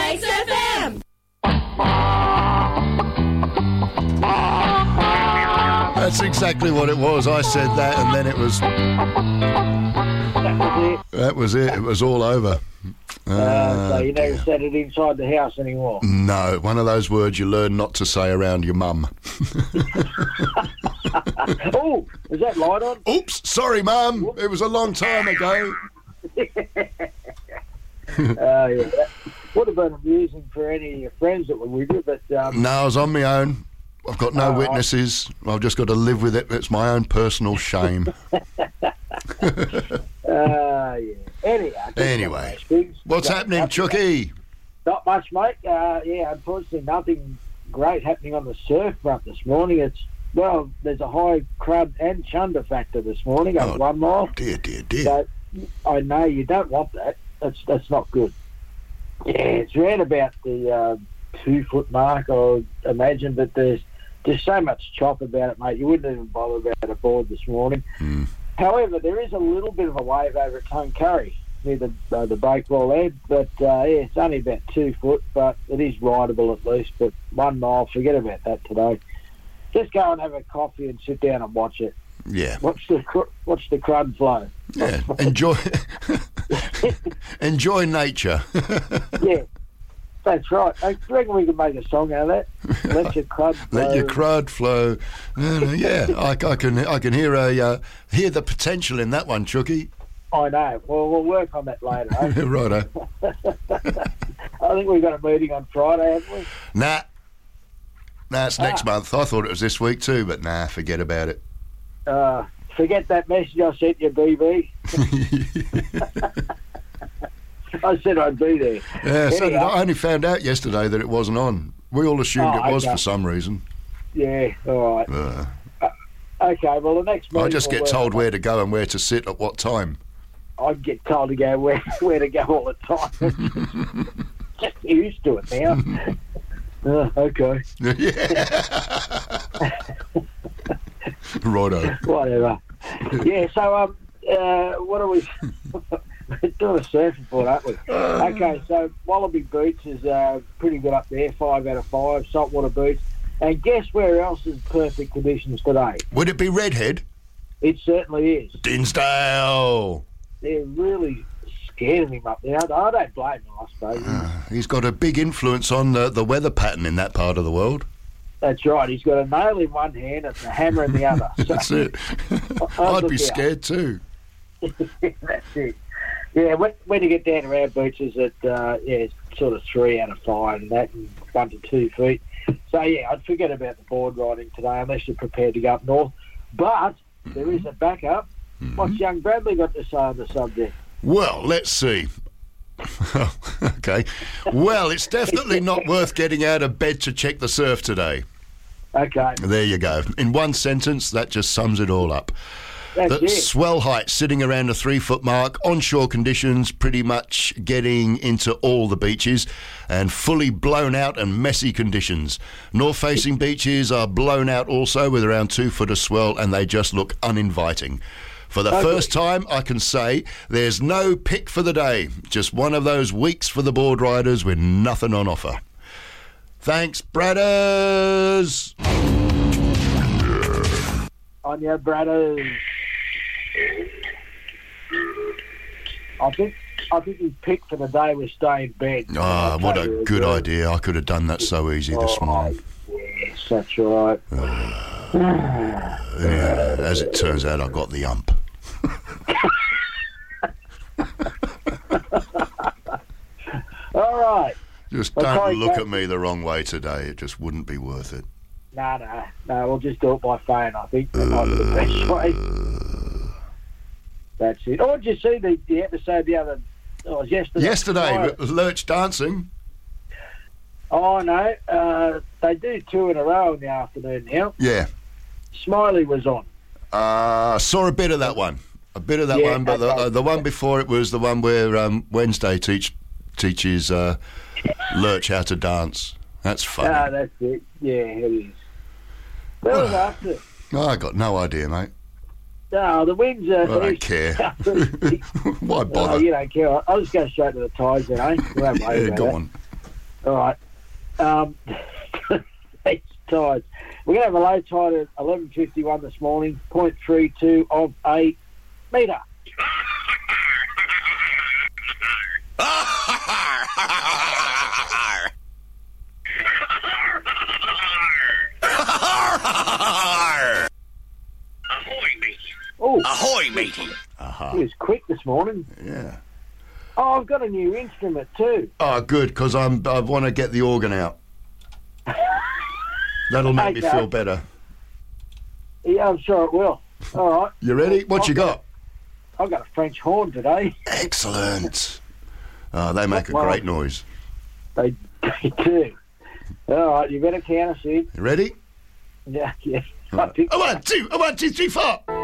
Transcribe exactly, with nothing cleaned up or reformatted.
Lakes F M. That's exactly what it was. I said that, and then it was. That was it. It was all over. Uh, uh, so you never dear. said it inside the house anymore. No, one of those words you learn not to say around your mum. Oh, is that light on? Oops, sorry, mum. Whoops. It was a long time ago. uh, yeah, that would have been amusing for any of your friends that were with you, but um, No, I was on my own. I've got no oh, witnesses. I've just got to live with it. It's my own personal shame. uh, yeah. Anyhow, Anyway, things. what's Not happening, much, Chucky? Not much, mate. Uh, yeah, unfortunately, nothing great happening on the surf front this morning. It's well, there's a high crud and chunder factor this morning Oh, at one mile. Dear, dear, dear. So I know you don't want that. That's that's not good. Yeah, it's around about the uh, two foot mark, I imagine, but there's just so much chop about it, mate. You wouldn't even bother about a board this morning. Mm. However, there is a little bit of a wave over at Tuncurry near the uh, the breakwall there, but uh, yeah, it's only about two foot, but it is rideable at least. But one mile, forget about that today. Just go and have a coffee and sit down and watch it. Yeah. Watch the cr- watch the crud flow. Yeah. Enjoy. Enjoy nature. Yeah, that's right. I reckon we can make a song out of that. Let your crud flow. Let your crud flow. Uh, yeah, I, I can. I can hear a uh, hear the potential in that one, Chucky. I know. Well, we'll work on that later. Eh? Righto. I think we've got a meeting on Friday, haven't we? Nah. Nah, it's next Ah. month. I thought it was this week too, but nah, forget about it. Uh, forget that message I sent you, B B. I said I'd be there. Yeah, so did Anyhow. I only found out yesterday that it wasn't on. We all assumed Oh, it was okay. for some reason. Yeah, all right. Uh, Okay, well, the next meeting I just will get work told on- where to go and where to sit at what time. I get told to go where, where to go all the time. Just used to it now. uh, okay. Yeah. Righto. Whatever. Yeah, so, um, uh, what are we... We're doing a surf report, aren't we? Okay, so Wallaby Beach is uh, pretty good up there, five out of five, saltwater beach. And guess where else is perfect conditions today? Would it be Redhead? It certainly is. Dinsdale. They're really scared of him up there. I don't blame them, I suppose. Uh, he's got a big influence on the, the weather pattern in that part of the world. That's right. He's got a nail in one hand and a hammer in the other. So, That's it. I'll I'd look be out. scared too. That's it. Yeah, when, when you get down to our beaches, at uh, yeah, it's sort of three out of five, and that, and one to two feet. So yeah, I'd forget about the board riding today unless you're prepared to go up north. But there is a backup. Mm-hmm. What's young Bradley got to say on the subject? Well, let's see. Okay. Well, it's definitely not worth getting out of bed to check the surf today. Okay, There you go. In one sentence, that just sums it all up. that's The it. swell height sitting around the three foot mark, onshore conditions pretty much getting into all the beaches, and fully blown out and messy conditions. North facing beaches are blown out also with around two foot of swell, and they just look uninviting. For the Okay. first time, I can say there's no pick for the day. Just one of those weeks for the board riders with nothing on offer. Thanks, Bradders. On your brothers. I think I think his pick for the day was stay in bed. Ah, I'll what tell a you good again. idea. I could have done that so easy this Oh, morning. yes, that's right. Yeah, as it turns out, I got the ump. All right. Just Well, don't Corey look Gray- at me the wrong way today. It just wouldn't be worth it. No, no, no. We'll just do it by phone. I think that might be the best way. That's it. Oh, did you see the, the episode the other? Oh, it was yesterday. Yesterday, Friday. Lurch dancing. Oh no, uh, they do two in a row in the afternoon now. Yeah. Smiley was on. Uh, saw a bit of that one. A bit of that Yeah, one, but the, okay. uh, the one before it was the one where um, Wednesday teach teaches uh, Lurch how to dance. That's funny. Ah, that's it. Yeah, it is. What was after? Oh, I got no idea, mate. No, the wings are. I don't care. Why Oh, bother? you don't care. I'll just go straight to the ties then, eh? We won't worry Yeah, about go that. on. All right. Um, Thanks, tides. We're going to have a low tide at eleven fifty-one this morning, zero point three two of a metre. Oh, Ahoy, matey. Uh-huh. he was quick this morning. Yeah. Oh, I've got a new instrument too. Oh, good, because I'm I want to get the organ out. That'll make me Okay. feel better. Yeah, I'm sure it will. All right. You ready? What you got? I've got a French horn today. Excellent. Oh, they make a Well- great noise. They, they do. All right, you better count us in. You ready? Yeah, yeah. I A think one, two, a one, two, three, four.